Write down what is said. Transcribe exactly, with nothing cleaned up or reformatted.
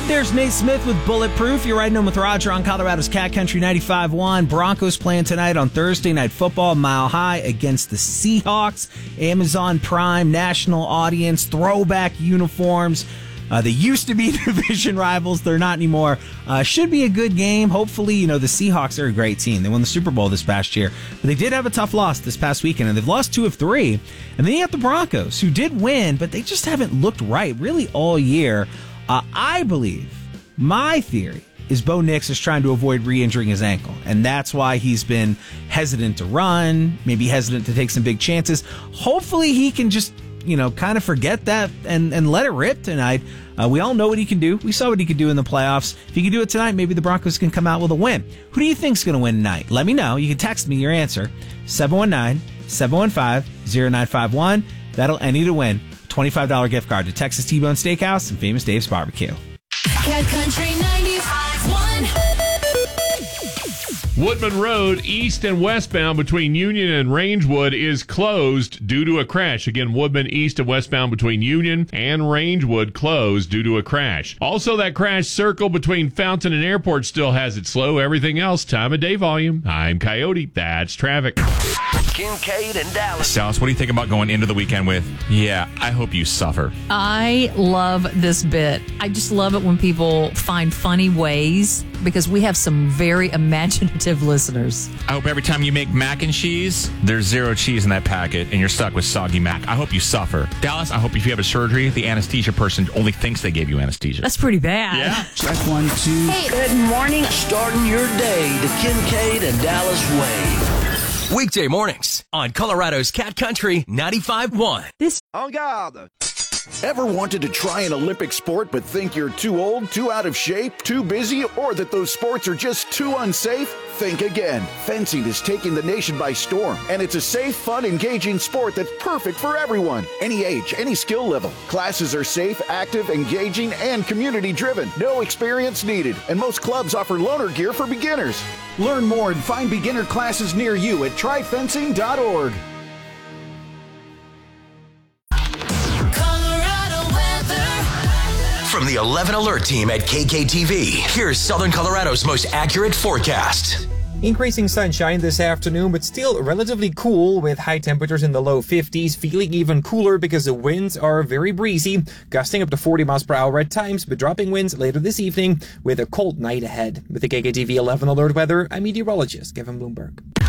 There's Nate Smith with Bulletproof. You're riding home with Roger on Colorado's Cat Country ninety-five one. Broncos playing tonight on Thursday Night Football, Mile High against the Seahawks. Amazon Prime, national audience, throwback uniforms. Uh, they used to be division rivals. They're not anymore. Uh, should be a good game. Hopefully, you know, the Seahawks are a great team. They won the Super Bowl this past year. But they did have a tough loss this past weekend, and they've lost two of three. And then you got the Broncos, who did win, but they just haven't looked right really all year. Uh, I believe, my theory, is Bo Nix is trying to avoid re-injuring his ankle. And that's why he's been hesitant to run, maybe hesitant to take some big chances. Hopefully he can just, you know, kind of forget that and, and let it rip tonight. Uh, we all know what he can do. We saw what he could do in the playoffs. If he can do it tonight, maybe the Broncos can come out with a win. Who do you think's going to win tonight? Let me know. You can text me your answer. seven one nine, seven one five, zero nine five one. That'll end you to win twenty-five dollars gift card to Texas T-Bone Steakhouse and Famous Dave's Barbecue. Cat Country ninety-five one. Woodman Road, east and westbound between Union and Rangewood, is closed due to a crash. Again, Woodman east and westbound between Union and Rangewood closed due to a crash. Also, that crash circle between Fountain and Airport still has it slow. Everything else, time of day volume. I'm Coyote. That's traffic. Kincaid and Dallas. Dallas, what do you think about going into the weekend with? Yeah, I hope you suffer. I love this bit. I just love it when people find funny ways, because we have some very imaginative listeners. I hope every time you make mac and cheese, there's zero cheese in that packet and you're stuck with soggy mac. I hope you suffer. Dallas, I hope if you have a surgery, the anesthesia person only thinks they gave you anesthesia. That's pretty bad. Yeah. Check one, two. Hey, good morning. Starting your day the Kincaid and Dallas way. Weekday mornings on Colorado's Cat Country ninety-five one. This En garde. Ever wanted to try an Olympic sport but think you're too old, too out of shape, too busy, or that those sports are just too unsafe? Think again. Fencing is taking the nation by storm, and it's a safe, fun, engaging sport that's perfect for everyone. Any age, any skill level. Classes are safe, active, engaging, and community-driven. No experience needed, and most clubs offer loaner gear for beginners. Learn more and find beginner classes near you at try fencing dot org. From the eleven Alert team at K K T V, here's Southern Colorado's most accurate forecast. Increasing sunshine this afternoon, but still relatively cool with high temperatures in the low fifties, feeling even cooler because the winds are very breezy, gusting up to forty miles per hour at times, but dropping winds later this evening with a cold night ahead. With the K K T V eleven Alert weather, I'm meteorologist Kevin Bloomberg.